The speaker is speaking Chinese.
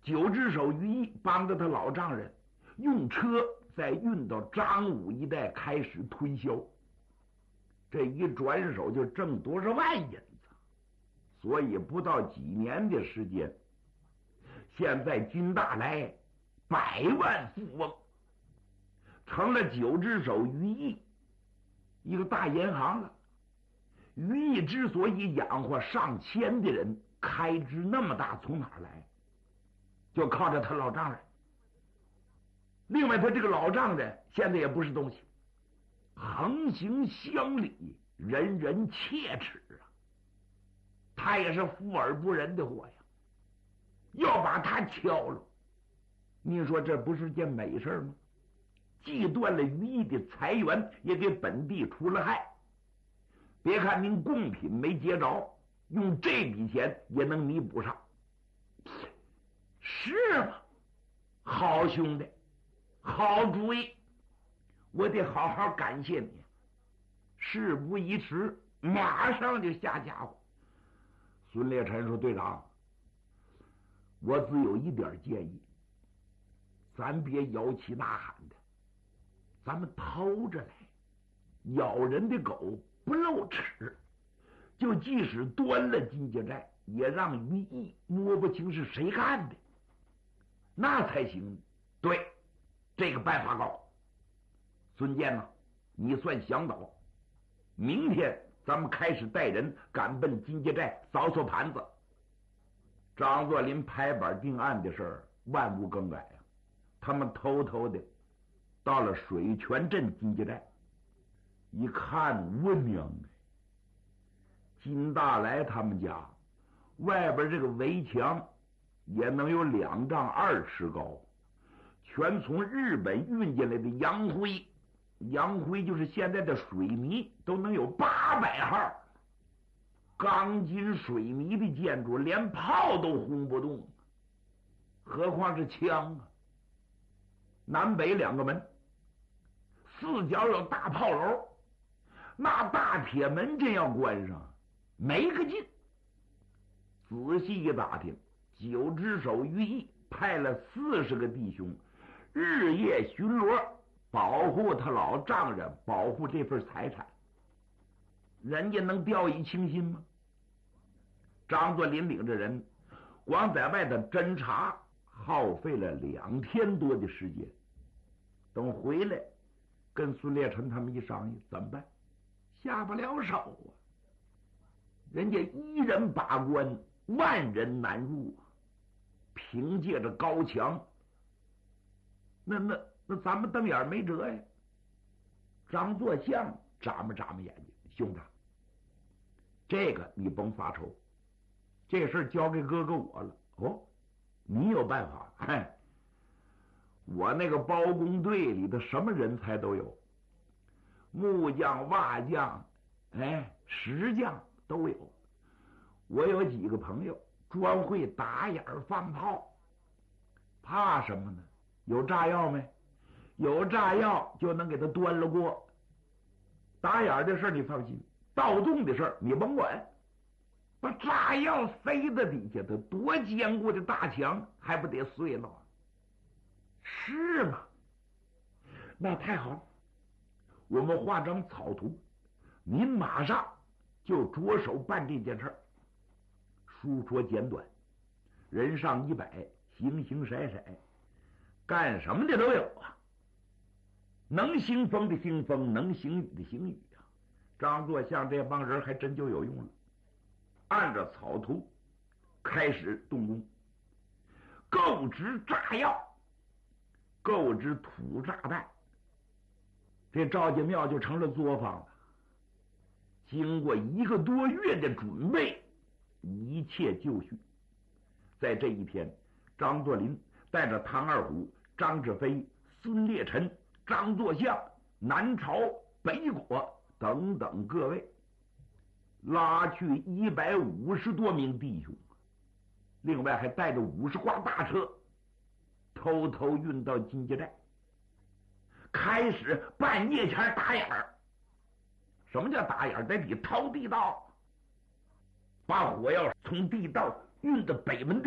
九只手于毅帮着他老丈人用车再运到张武一带开始推销，这一转手就挣多少万银子，所以不到几年的时间，现在金大来100万富翁，成了九只手于毅一个大银行了。于毅之所以养活上千的人，开支那么大，从哪儿来？就靠着他老丈人。另外他这个老丈人现在也不是东西，横行乡里，人人切齿啊，他也是富而不仁的货呀，要把他敲了，你说这不是件美事吗？既断了于毅的财源，也给本地出了害。别看您贡品没结着，用这笔钱也能弥补上，是吗？好兄弟，好主意，我得好好感谢你。事不宜迟，马上就下家伙。孙烈臣说：“队长，我只有一点建议，咱别摇旗呐喊的，咱们偷着来。咬人的狗不露齿，就即使端了金家寨，也让于毅摸不清是谁干的，那才行。对，这个办法高。孙坚呐，你算想倒。明天咱们开始带人赶奔金家寨扫扫盘子。”张作霖拍板定案的事儿万无更改啊！他们偷偷的到了水泉镇金家寨，一看，我娘！金大来他们家外边这个围墙也能有2丈2尺高，全从日本运进来的洋灰，洋灰就是现在的水泥，都能有800号。钢筋水泥的建筑连炮都轰不动，何况是枪啊！南北2个门，4角有大炮楼，那大铁门真要关上没个劲。仔细一打听，九只手于毅派了40个弟兄日夜巡逻，保护他老丈人，保护这份财产，人家能掉以轻心吗？张作霖领着人光在外头侦查，耗费了2天多的时间。等回来跟孙烈臣他们一商议，怎么办？下不了手啊！人家1人把关，万人难入啊！凭借着高墙，那咱们瞪眼没辙呀！张作相眨巴眨巴眼睛，兄弟，这个你甭发愁，这事交给哥哥我了。哦，你有办法？嗨，我那个包工队里的什么人才都有，木匠、瓦匠，石匠都有。我有几个朋友专会打眼放炮，怕什么呢？有炸药没？有炸药就能给他端了过。打眼的事你放心，盗洞的事你甭管。把炸药塞在底下，它多坚固的大墙还不得碎了？是吗？那太好了，我们画张草图，您马上就着手办这件事儿。书说简短，人上100，形形色色，干什么的都有啊。能兴风的兴风，能行雨的行雨啊。张作相这帮人还真就有用了，按照草图开始动工，购置炸药，购置土炸弹，这赵家庙就成了作坊了。经过1个多月的准备，一切就绪。在这一天，张作霖带着唐二虎、张志飞、孙烈臣、张作相、南朝、北果等等各位，拉去150多名弟兄，另外还带着50挂大车，偷偷运到金家寨，开始半夜前打眼儿。什么叫打眼儿？得比掏地道，把火药从地道运到北门的